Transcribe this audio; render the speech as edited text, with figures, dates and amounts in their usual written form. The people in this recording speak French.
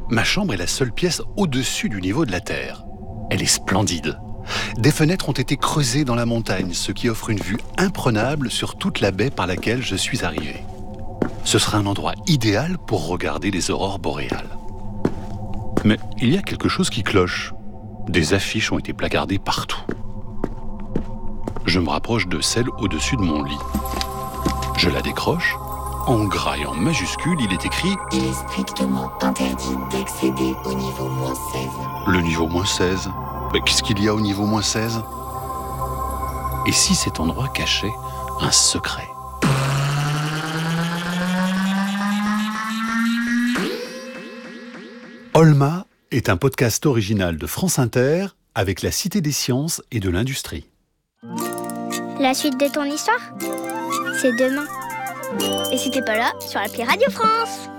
Ma chambre est la seule pièce au-dessus du niveau de la Terre. Elle est splendide. Des fenêtres ont été creusées dans la montagne, ce qui offre une vue imprenable sur toute la baie par laquelle je suis arrivé. Ce sera un endroit idéal pour regarder les aurores boréales. Mais il y a quelque chose qui cloche. Des affiches ont été placardées partout. Je me rapproche de celle au-dessus de mon lit. Je la décroche. En gras et en majuscule, il est écrit « Il est strictement interdit d'accéder au niveau -16. » Le niveau -16 ? Mais qu'est-ce qu'il y a au niveau -16 ? Et si cet endroit cachait un secret ? Olma est un podcast original de France Inter avec la Cité des sciences et de l'industrie. La suite de ton histoire, c'est demain. Et si t'es pas là, sur l'appli Radio France.